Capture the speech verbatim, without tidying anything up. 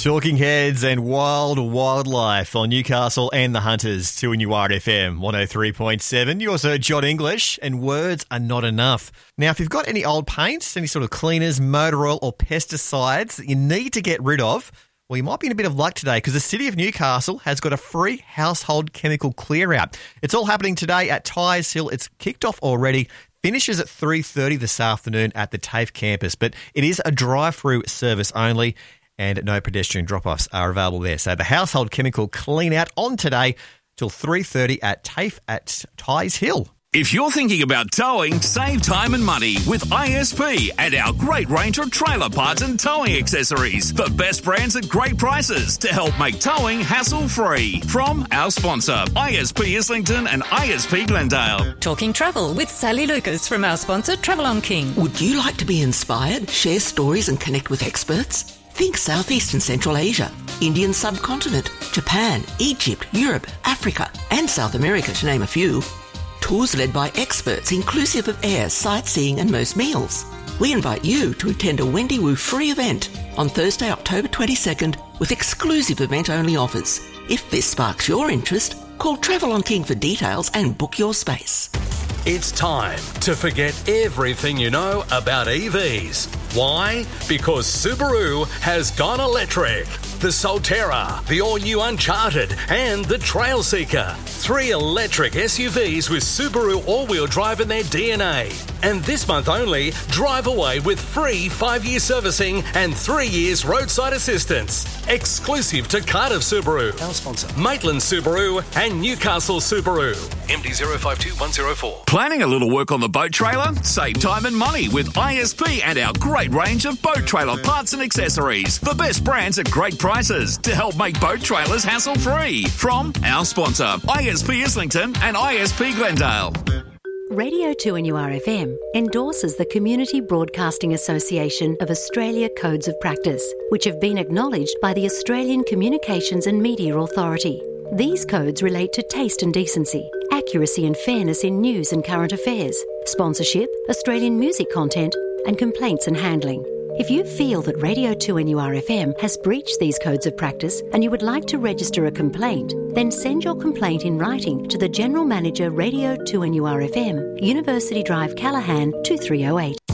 Talking Heads and Wild Wildlife on Newcastle and the Hunters, two N U R F M one oh three point seven. You also heard John English and Words Are Not Enough. Now, if you've got any old paints, any sort of cleaners, motor oil or pesticides that you need to get rid of, well, you might be in a bit of luck today because the City of Newcastle has got a free household chemical clear out. It's all happening today at Tyers Hill. It's kicked off already. Finishes at three thirty this afternoon at the TAFE campus, but it is a drive-through service only and no pedestrian drop-offs are available there. So the household chemical clean out on today till three thirty at TAFE at Tyers Hill. If you're thinking about towing, save time and money with I S P and our great range of trailer parts and towing accessories. The best brands at great prices to help make towing hassle-free. From our sponsor, I S P Islington and I S P Glendale. Talking travel with Sally Lucas from our sponsor, Travel on King. Would you like to be inspired, share stories and connect with experts? Think Southeast and Central Asia, Indian subcontinent, Japan, Egypt, Europe, Africa and South America, to name a few. Tours led by experts inclusive of air, sightseeing and most meals. We invite you to attend a Wendy Wu free event on Thursday, October twenty-second with exclusive event-only offers. If this sparks your interest, call Travel on King for details and book your space. It's time to forget everything you know about E Vs. Why? Because Subaru has gone electric. The Solterra, the all-new Uncharted and the Trailseeker. Three electric S U Vs with Subaru all-wheel drive in their D N A. And this month only, drive away with free five-year servicing and three years roadside assistance. Exclusive to Cardiff Subaru, our sponsor, Maitland Subaru and Newcastle Subaru. M D zero five two one zero four. Planning a little work on the boat trailer? Save time and money with I S P and our great range of boat trailer parts and accessories. The best brands at great prices to help make boat trailers hassle-free. From our sponsor, I S P Islington and I S P Glendale. Radio two N U R F M endorses the Community Broadcasting Association of Australia Codes of Practice, which have been acknowledged by the Australian Communications and Media Authority. These codes relate to taste and decency, accuracy and fairness in news and current affairs, sponsorship, Australian music content, and complaints and handling. If you feel that Radio two N U R F M has breached these codes of practice and you would like to register a complaint, then send your complaint in writing to the General Manager, Radio two N U R F M, University Drive, Callaghan, two three oh eight.